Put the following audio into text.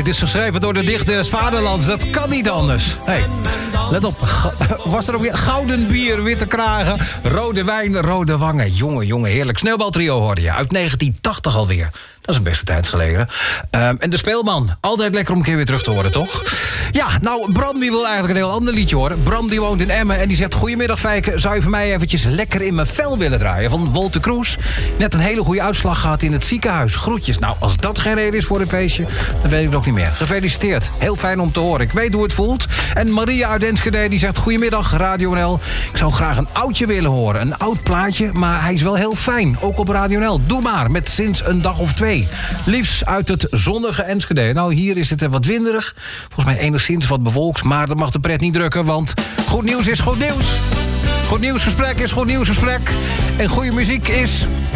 Dit is geschreven door de dichter des Vaderlands. Dat kan niet anders. Hey, let op. Was er ook weer gouden bier, witte kragen, rode wijn, rode wangen. Jongen, heerlijk. Sneeuwbaltrio hoorde je. Uit 1980 alweer. Dat is een beste tijd geleden. En de Speelman. Altijd lekker om een keer weer terug te horen, toch? Ja, nou, Bram die wil eigenlijk een heel ander liedje horen. Bram die woont in Emmen en die zegt... Goedemiddag, Fijke. Zou je voor mij eventjes lekker in mijn vel willen draaien? Van Wolter Kroes. Net een hele goede uitslag gehad in het ziekenhuis. Groetjes. Nou, als dat geen reden is voor een feestje... dan weet ik nog niet meer. Gefeliciteerd. Heel fijn om te horen. Ik weet hoe het voelt. En Maria uit Enschede die zegt... Goedemiddag, Radio NL. Ik zou graag een oudje willen horen. Een oud plaatje, maar hij is wel heel fijn. Ook op Radio NL. Doe maar, met sinds een dag of 2. Liefst uit het zonnige Enschede. Nou, hier is het wat winderig. Volgens mij enigszins wat bewolkt. Maar dat mag de pret niet drukken, want goed nieuws is goed nieuws. Goed nieuwsgesprek is goed nieuwsgesprek. En goede muziek is...